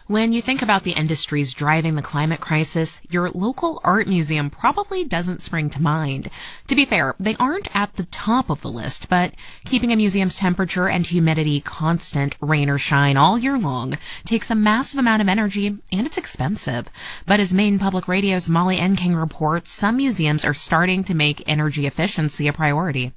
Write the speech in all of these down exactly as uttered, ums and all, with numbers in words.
When you think about the industries driving the climate crisis, your local art museum probably doesn't spring to mind. To be fair, they aren't at the top of the list, but keeping a museum's temperature and humidity constant, rain or shine, all year long takes a massive amount of energy, and it's expensive. But as Maine Public Radio's Molly Enking reports, some museums are starting to make energy efficiency a priority.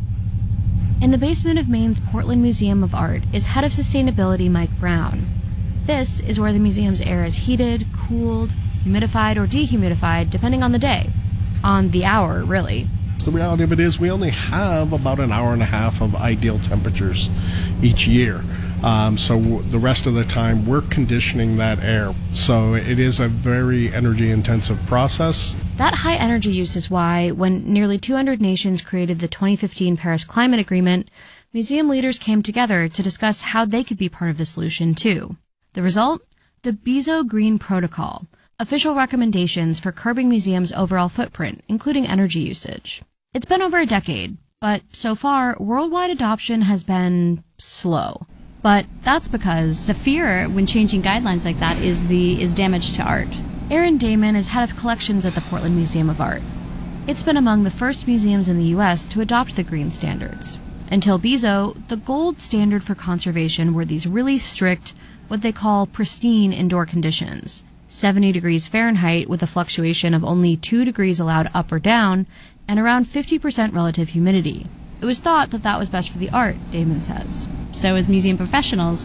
In the basement of Maine's Portland Museum of Art is head of sustainability Mike Brown. This is where the museum's air is heated, cooled, humidified, or dehumidified, depending on the day. On the hour, really. The reality of it is we only have about an hour and a half of ideal temperatures each year. Um, so the rest of the time, we're conditioning that air. So it is a very energy-intensive process. That high energy use is why, when nearly two hundred nations created the twenty fifteen Paris Climate Agreement, museum leaders came together to discuss how they could be part of the solution, too. The result? The BEZO Green Protocol, official recommendations for curbing museums' overall footprint, including energy usage. It's been over a decade, but so far, worldwide adoption has been slow. But that's because the fear when changing guidelines like that is the is damage to art. Erin Damon is head of collections at the Portland Museum of Art. It's been among the first museums in the U S to adopt the green standards. Until BEZO, the gold standard for conservation were these really strict, what they call pristine indoor conditions. seventy degrees Fahrenheit with a fluctuation of only two degrees allowed up or down, and around fifty percent relative humidity. It was thought that that was best for the art, Damon says. So as museum professionals,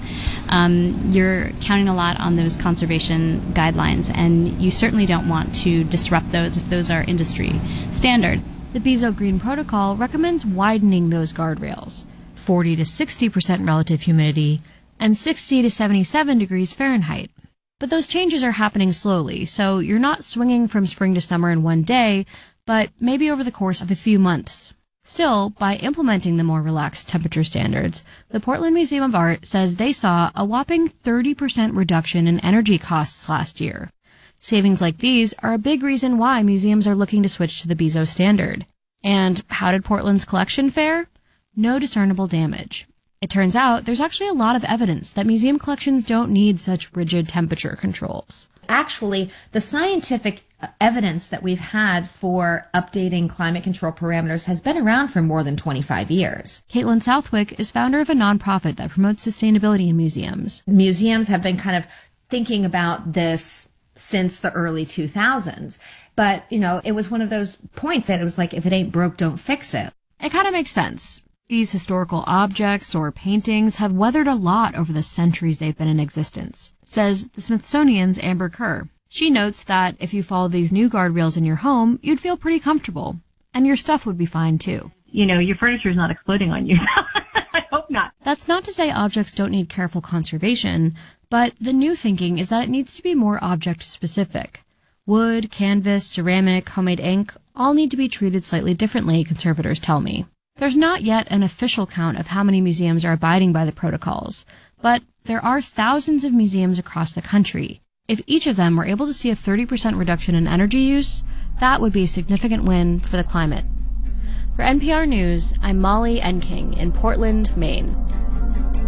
um, you're counting a lot on those conservation guidelines, and you certainly don't want to disrupt those if those are industry standard. The BEZO Green Protocol recommends widening those guardrails, forty to sixty percent relative humidity, and sixty to seventy-seven degrees Fahrenheit. But those changes are happening slowly, so you're not swinging from spring to summer in one day, but maybe over the course of a few months. Still, by implementing the more relaxed temperature standards, the Portland Museum of Art says they saw a whopping thirty percent reduction in energy costs last year. Savings like these are a big reason why museums are looking to switch to the BEZO standard. And how did Portland's collection fare? No discernible damage. It turns out there's actually a lot of evidence that museum collections don't need such rigid temperature controls. Actually, the scientific evidence that we've had for updating climate control parameters has been around for more than twenty-five years. Caitlin Southwick is founder of a nonprofit that promotes sustainability in museums. Museums have been kind of thinking about this since the early two thousands. But, you know, it was one of those points that it was like, if it ain't broke, don't fix it. It kind of makes sense. These historical objects or paintings have weathered a lot over the centuries they've been in existence, says the Smithsonian's Amber Kerr. She notes that if you follow these new guardrails in your home, you'd feel pretty comfortable, and your stuff would be fine too. You know, your furniture's not exploding on you. I hope not. That's not to say objects don't need careful conservation, but the new thinking is that it needs to be more object-specific. Wood, canvas, ceramic, homemade ink all need to be treated slightly differently, conservators tell me. There's not yet an official count of how many museums are abiding by the protocols, but there are thousands of museums across the country. If each of them were able to see a thirty percent reduction in energy use, that would be a significant win for the climate. For N P R News, I'm Molly Enking in Portland, Maine.